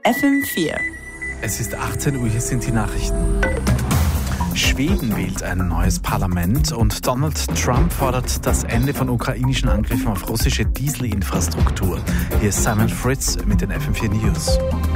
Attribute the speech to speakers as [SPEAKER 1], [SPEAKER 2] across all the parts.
[SPEAKER 1] FM4.
[SPEAKER 2] Es ist 18 Uhr, hier sind die Nachrichten. Schweden wählt ein neues Parlament und Donald Trump fordert das Ende von ukrainischen Angriffen auf russische Dieselinfrastruktur. Hier ist Simon Fritz mit den FM4 News.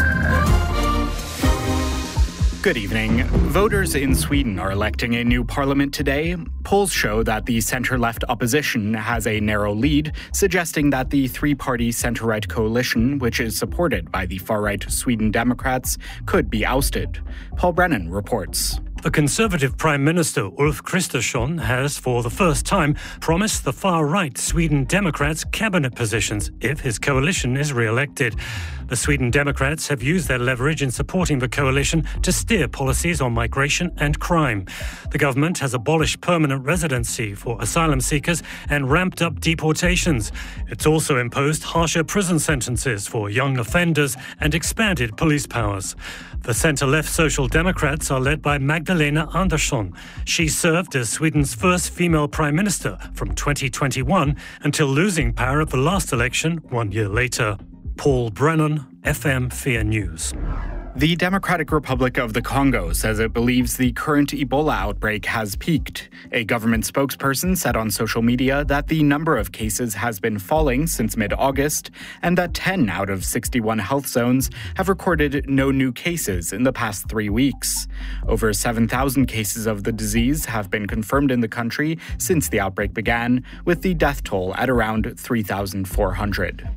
[SPEAKER 3] Good evening. Voters in Sweden are electing a new parliament today. Polls show that the center-left opposition has a narrow lead, suggesting that the three-party center-right coalition, which is supported by the far-right Sweden Democrats, could be ousted. Paul Brennan reports.
[SPEAKER 4] The Conservative Prime Minister Ulf Kristersson has, for the first time, promised the far-right Sweden Democrats cabinet positions if his coalition is re-elected. The Sweden Democrats have used their leverage in supporting the coalition to steer policies on migration and crime. The government has abolished permanent residency for asylum seekers and ramped up deportations. It's also imposed harsher prison sentences for young offenders and expanded police powers. The centre-left Social Democrats are led by Magdalena Andersson. She served as Sweden's first female prime minister from 2021 until losing power at the last election 1 year later. Paul Brennan, FM4 News.
[SPEAKER 3] The Democratic Republic of the Congo says it believes the current Ebola outbreak has peaked. A government spokesperson said on social media that the number of cases has been falling since mid-August and that 10 out of 61 health zones have recorded no new cases in the past 3 weeks. Over 7,000 cases of the disease have been confirmed in the country since the outbreak began, with the death toll at around 3,400.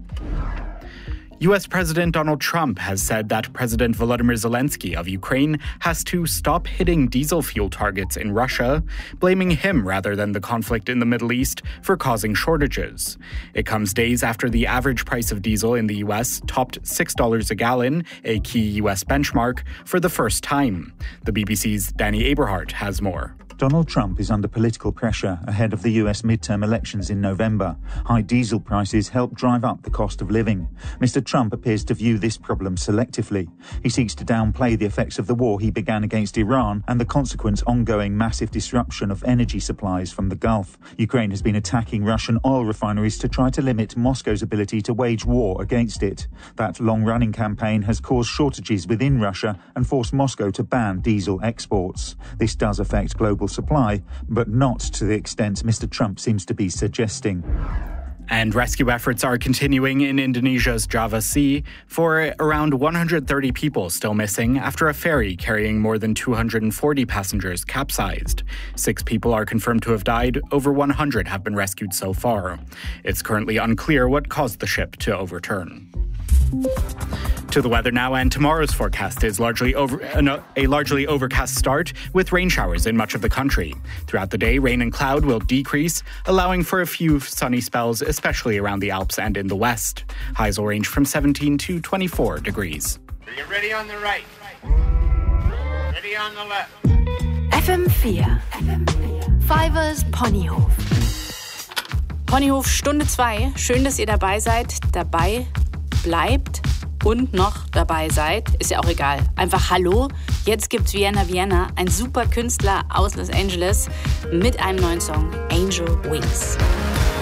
[SPEAKER 3] U.S. President Donald Trump has said that President Volodymyr Zelensky of Ukraine has to stop hitting diesel fuel targets in Russia, blaming him rather than the conflict in the Middle East for causing shortages. It comes days after the average price of diesel in the U.S. topped $6 a gallon, a key U.S. benchmark, for the first time. The BBC's Danny Aberhart has more.
[SPEAKER 5] Donald Trump is under political pressure ahead of the US midterm elections in November. High diesel prices help drive up the cost of living. Mr. Trump appears to view this problem selectively. He seeks to downplay the effects of the war he began against Iran and the consequent ongoing massive disruption of energy supplies from the Gulf. Ukraine has been attacking Russian oil refineries to try to limit Moscow's ability to wage war against it. That long-running campaign has caused shortages within Russia and forced Moscow to ban diesel exports. This does affect global supply, but not to the extent Mr. Trump seems to be suggesting.
[SPEAKER 3] And rescue efforts are continuing in Indonesia's Java Sea for around 130 people still missing after a ferry carrying more than 240 passengers capsized. 6 people are confirmed to have died. Over 100 have been rescued so far. It's currently unclear what caused the ship to overturn. To the weather now, and tomorrow's forecast is a largely overcast start with rain showers in much of the country. Throughout the day, rain and cloud will decrease, allowing for a few sunny spells, especially around the Alps and in the west. Highs will range from 17 to 24 degrees.
[SPEAKER 6] Are you ready on the right? Ready on the left?
[SPEAKER 1] FM4. Fivers Ponyhof. Ponyhof Stunde 2. Schön, dass ihr dabei seid, dabei bleibt und noch dabei seid. Ist ja auch egal. Einfach Hallo. Jetzt gibt's Vienna, ein super Künstler aus Los Angeles mit einem neuen Song, Angel Wings.